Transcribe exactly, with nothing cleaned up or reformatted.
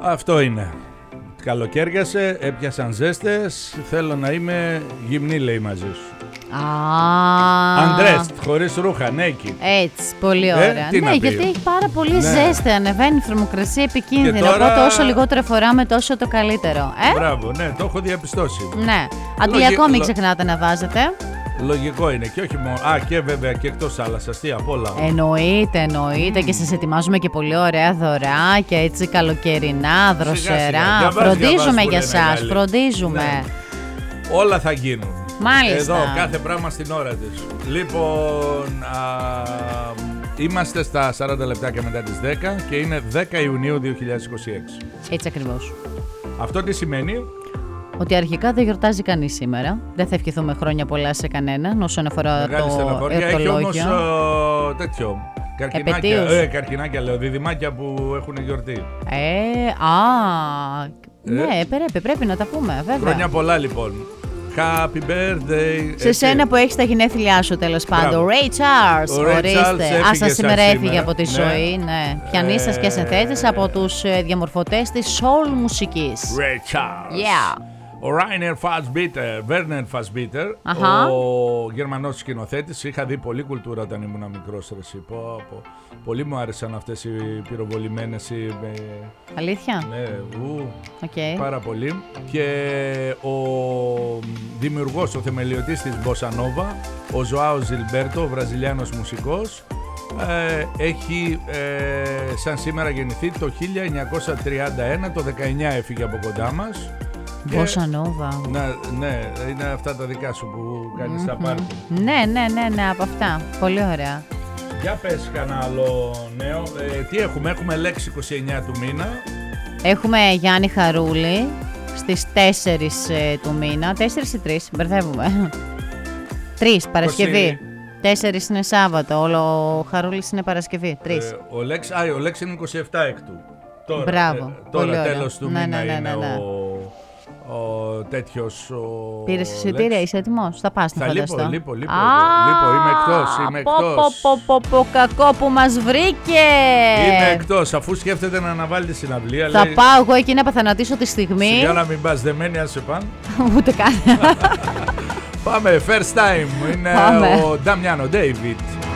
Αυτό είναι. Καλοκαίριασε, έπιασαν ζέστες. Θέλω να είμαι γυμνή, λέει, μαζί σου. Undressed, χωρίς ρούχα, naked. Έτσι, πολύ ωραία. Ε, ναι, γιατί έχει πάρα πολύ ναι. ζέστη, ανεβαίνει η θερμοκρασία επικίνδυνα. Τώρα... Οπότε όσο λιγότερο φοράμε, τόσο το καλύτερο. Ε? Μπράβο, ναι, το έχω διαπιστώσει. Ναι. Αντιλιακό Λογι... μην ξεχνάτε να βάζετε. Λογικό είναι και όχι μόνο. Α, και βέβαια και εκτός άλλας, αστεία απ' όλα. Εννοείται, εννοείται. Mm. Και σας ετοιμάζουμε και πολύ ωραία δωράκια, έτσι καλοκαιρινά, δροσερά. Φροντίζουμε για εσάς, φροντίζουμε. Ναι. Όλα θα γίνουν. Μάλιστα. Εδώ κάθε πράγμα στην ώρα της. Λοιπόν, α, είμαστε στα σαράντα λεπτάκια μετά τις δέκα και είναι δέκα Ιουνίου δύο χιλιάδες είκοσι έξι. Έτσι ακριβώς. Αυτό τι σημαίνει? Ότι αρχικά δεν γιορτάζει κανείς σήμερα. Δεν θα ευχηθούμε χρόνια πολλά σε κανέναν όσον αφορά Μεγάλη το εορτολόγιο. Έχει όμως uh, τέτοιο. Καρκινάκια, ε, καρκινάκια λέω, διδυμάκια που έχουν γιορτή. Ε, α, ε. ναι, πρέπει, πρέπει να τα πούμε, βέβαια. Χρόνια πολλά λοιπόν. Happy birthday. Σε σένα που έχεις τα γενέθλιά σου, τέλος πάντων. Ray Charles, ορίστε. Άστα σήμερα έφυγε από τη ναι. ζωή. Ναι. Πιανίστας ε... και συνθέτης από τους διαμορφωτές της soul μουσικής. Ray Charles. Yeah. Ο Rainer Fassbinder, Werner Fassbinder, uh-huh. ο Γερμανός σκηνοθέτης. Είχα δει πολλή κουλτούρα όταν ήμουν μικρός. Πω, πω. Πολύ μου άρεσαν αυτές οι πυροβολημένες. Οι... Αλήθεια? Ναι, ου, okay. πάρα πολύ. Και ο δημιουργός, ο θεμελιωτής της Bossa Nova, ο Ζωάο Ζιλμπέρτο, ο βραζιλιάνος μουσικός, ε, έχει ε, σαν σήμερα γεννηθεί το χίλια εννιακόσια τριάντα ένα, το δεκαεννιά έφυγε από κοντά μας. Bossa Nova. Ναι, ναι, είναι αυτά τα δικά σου που κάνεις mm-hmm. τα πάρτι. Ναι, ναι, ναι, ναι, από αυτά. Πολύ ωραία. Για πες κανένα άλλο νέο. Ε, τι έχουμε, έχουμε λέξη είκοσι εννιά του μήνα. Έχουμε Γιάννη Χαρούλη στις τέσσερις ε, του μήνα. τέσσερις ή τρεις, μπερδεύουμε. τρεις, Παρασκευή. είκοσι... τέσσερις είναι Σάββατο, όλο ο Χαρούλης είναι Παρασκευή. τρεις. Ε, ο Λέξ, α, ο Λέξ είναι είκοσι επτά έκτου. Τώρα, μπράβο, ε, τώρα τέλος του ναι, μήνα ναι, ναι, είναι ναι, ναι. ο, ο τέτοιος ο... Πήρες εισιτήρια, είσαι έτοιμος, θα πας να φανταστώ. Θα λείπω, λείπω, λείπω, λείπω, είμαι εκτός, είμαι εκτός. Πω, πω, πω, κακό που μας βρήκε. Είμαι εκτός, αφού σκέφτεται να αναβάλει τη συναυλία. Θα λέει, πάω εγώ εκεί να παθανατήσω τη στιγμή. Σιγά να μην πας δεμένη αν σε πάνε. Ούτε καν. Πάμε, first time, είναι Πάμε. ο Νταμιάνο Ντέιβιτ.